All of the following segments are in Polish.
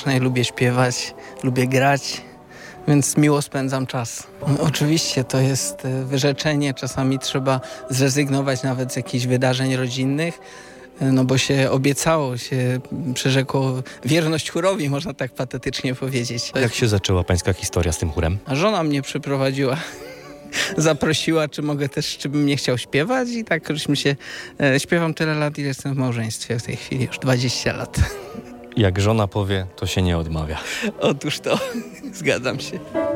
muzycznej, lubię śpiewać, lubię grać, więc miło spędzam czas. Oczywiście to jest wyrzeczenie, czasami trzeba zrezygnować nawet z jakichś wydarzeń rodzinnych, no bo się obiecało, się przyrzekło wierność chórowi, można tak patetycznie powiedzieć. Jak się zaczęła pańska historia z tym chórem? A żona mnie przyprowadziła, zaprosiła, czy mogę też, czy bym nie chciał śpiewać i tak żeśmy się, śpiewam tyle lat, ile jestem w małżeństwie w tej chwili, już 20 lat. Jak żona powie, to się nie odmawia. Otóż to, zgadzam się.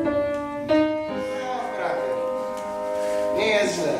Nie jest źle.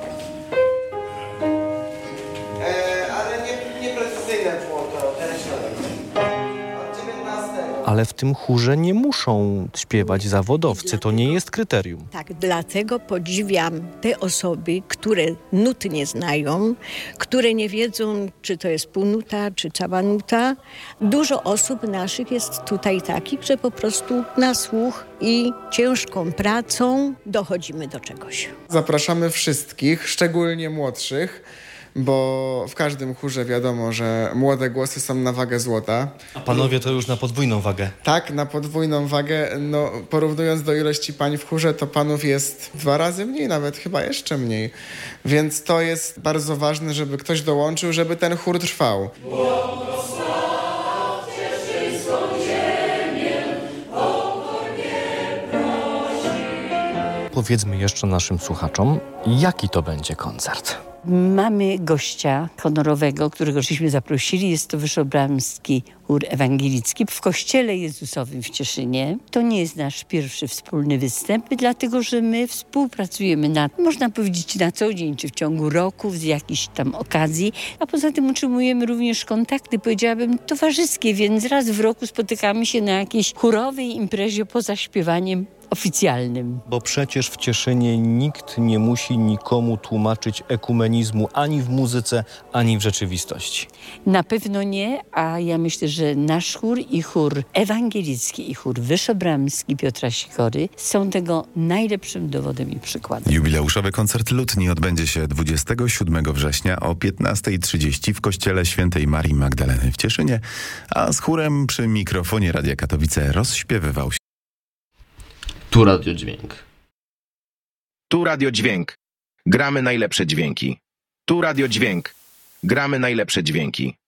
Ale nieprecyzyjne było to, ten środek. Od 19. Ale w tym chórze nie muszą śpiewać zawodowcy, to nie jest kryterium. Tak, dlatego podziwiam te osoby, które nut nie znają, które nie wiedzą, czy to jest półnuta, czy cała nuta. Dużo osób naszych jest tutaj takich, że po prostu na słuch i ciężką pracą dochodzimy do czegoś. Zapraszamy wszystkich, szczególnie młodszych, bo w każdym chórze wiadomo, że młode głosy są na wagę złota. A panowie to już na podwójną wagę. Tak, na podwójną wagę, no porównując do ilości pań w chórze, to panów jest 2 razy mniej, nawet chyba jeszcze mniej. Więc to jest bardzo ważne, żeby ktoś dołączył, żeby ten chór trwał. Powiedzmy jeszcze naszym słuchaczom, jaki to będzie koncert. Mamy gościa honorowego, którego żeśmy zaprosili. Jest to Wyszobramski Chór Ewangelicki w Kościele Jezusowym w Cieszynie. To nie jest nasz pierwszy wspólny występ, dlatego że my współpracujemy można powiedzieć na co dzień, czy w ciągu roku, z jakichś tam okazji. A poza tym utrzymujemy również kontakty, powiedziałabym, towarzyskie, więc raz w roku spotykamy się na jakiejś chórowej imprezie poza śpiewaniem oficjalnym. Bo przecież w Cieszynie nikt nie musi nikomu tłumaczyć ekumenizmu ani w muzyce, ani w rzeczywistości. Na pewno nie, a ja myślę, że nasz chór i chór ewangelicki i chór wyszobramski Piotra Sikory są tego najlepszym dowodem i przykładem. Jubileuszowy koncert Lutni odbędzie się 27 września o 15:30 w Kościele Świętej Marii Magdaleny w Cieszynie, a z chórem przy mikrofonie Radia Katowice rozśpiewywał się. Tu Radio Dźwięk. Tu Radio Dźwięk. Gramy najlepsze dźwięki. Tu Radio Dźwięk. Gramy najlepsze dźwięki.